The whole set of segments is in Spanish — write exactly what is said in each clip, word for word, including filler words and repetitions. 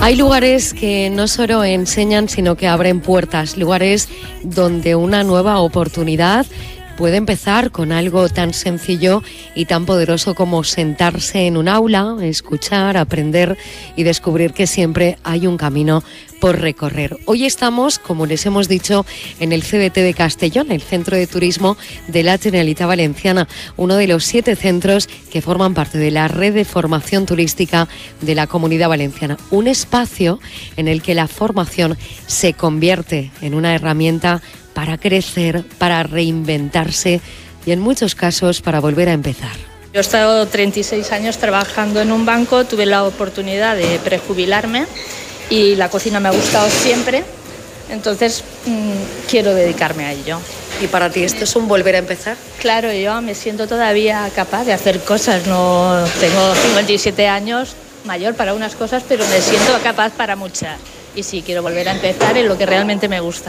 Hay lugares que no solo enseñan, sino que abren puertas, lugares donde una nueva oportunidad puede empezar con algo tan sencillo y tan poderoso como sentarse en un aula, escuchar, aprender y descubrir que siempre hay un camino por recorrer. Hoy estamos, como les hemos dicho, en el C D T de Castellón, el Centro de Turismo de la Generalitat Valenciana, uno de los siete centros que forman parte de la red de formación turística de la Comunidad Valenciana. Un espacio en el que la formación se convierte en una herramienta para crecer, para reinventarse y en muchos casos para volver a empezar. Yo he estado treinta y seis años trabajando en un banco, tuve la oportunidad de prejubilarme y la cocina me ha gustado siempre, entonces mmm, quiero dedicarme a ello. ¿Y para ti esto es un volver a empezar? Claro, yo me siento todavía capaz de hacer cosas, no tengo cincuenta y siete años, mayor para unas cosas, pero me siento capaz para muchas. Y sí, quiero volver a empezar en lo que realmente me gusta.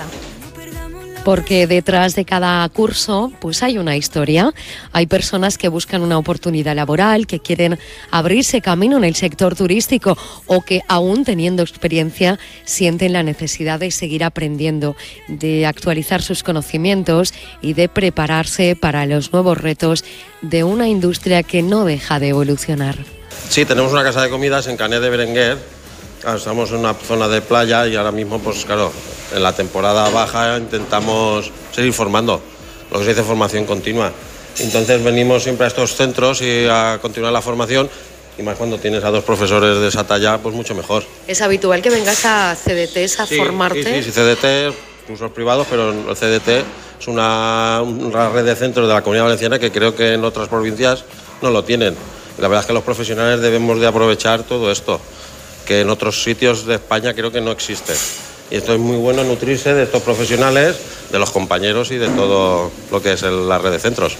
Porque detrás de cada curso pues hay una historia. Hay personas que buscan una oportunidad laboral, que quieren abrirse camino en el sector turístico o que aún teniendo experiencia sienten la necesidad de seguir aprendiendo, de actualizar sus conocimientos y de prepararse para los nuevos retos de una industria que no deja de evolucionar. Sí, tenemos una casa de comidas en Canet de Berenguer. Estamos en una zona de playa y ahora mismo, pues claro, en la temporada baja intentamos seguir formando, lo que se dice formación continua. Entonces venimos siempre a estos centros y a continuar la formación, y más cuando tienes a dos profesores de esa talla, pues mucho mejor. ¿Es habitual que vengas a C D Ts a sí, formarte? Sí, sí, sí, C D T, cursos privados, pero el C D T es una, una red de centros de la Comunidad Valenciana que creo que en otras provincias no lo tienen. Y la verdad es que los profesionales debemos de aprovechar todo esto, que en otros sitios de España creo que no existe. Y esto es muy bueno, nutrirse de estos profesionales, de los compañeros y de todo lo que es el, la red de centros.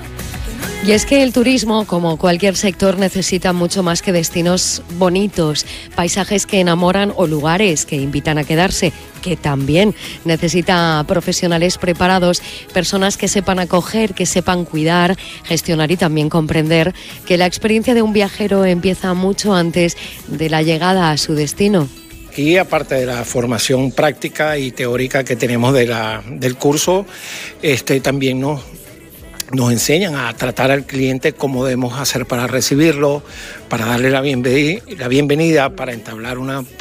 Y es que el turismo, como cualquier sector, necesita mucho más que destinos bonitos, paisajes que enamoran o lugares que invitan a quedarse, que también necesita profesionales preparados, personas que sepan acoger, que sepan cuidar, gestionar y también comprender que la experiencia de un viajero empieza mucho antes de la llegada a su destino. Y aparte de la formación práctica y teórica que tenemos de la, del curso, este, también nos, nos enseñan a tratar al cliente cómo debemos hacer para recibirlo, para darle la bienvenida, la bienvenida para entablar una